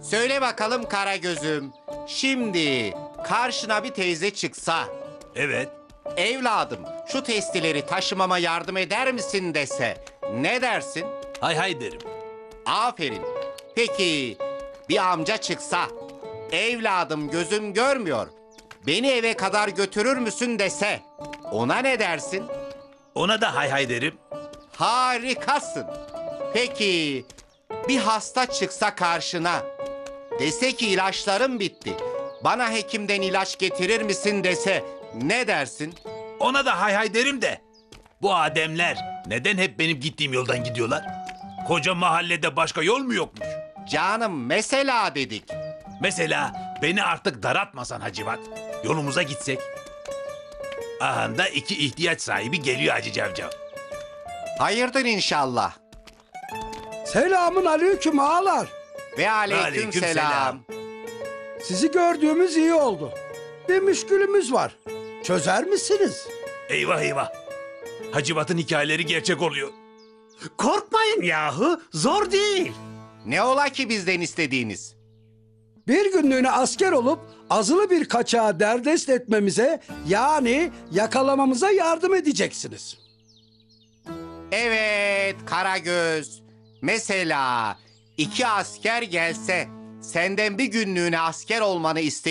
Söyle bakalım Karagöz'üm. Şimdi karşına bir teyze çıksa, Evet. evladım şu testileri taşımama yardım eder misin dese, ne dersin? Hay hay derim. Aferin. Peki bir amca çıksa, evladım gözüm görmüyor, beni eve kadar götürür müsün dese, ona ne dersin? Ona da hay hay derim. Harikasın. Peki bir hasta çıksa karşına, dese ki ilaçlarım bitti, bana hekimden ilaç getirir misin dese, ne dersin? Ona da hay hay derim de. Bu ademler neden hep benim gittiğim yoldan gidiyorlar? Koca mahallede başka yol mu yokmuş? Canım mesela dedik. Mesela beni artık daratmasan Hacivat. Yolumuza gitsek. Ahanda iki ihtiyaç sahibi geliyor Hacı Cavcav. Hayırdır inşallah. Selamun aleyküm ağalar. Ve aleyküm Aleykümselam. selam. Sizi gördüğümüz iyi oldu. Bir müşkülümüz var. Çözer misiniz? Eyvah eyvah. Hacivat'ın hikayeleri gerçek oluyor. Korkmayın yahu, zor değil. Ne ola ki bizden istediğiniz? Bir günlüğüne asker olup azılı bir kaçağı derdest etmemize, yani yakalamamıza yardım edeceksiniz. Evet Karagöz. Mesela 2 asker gelse, senden bir günlüğüne asker olmanı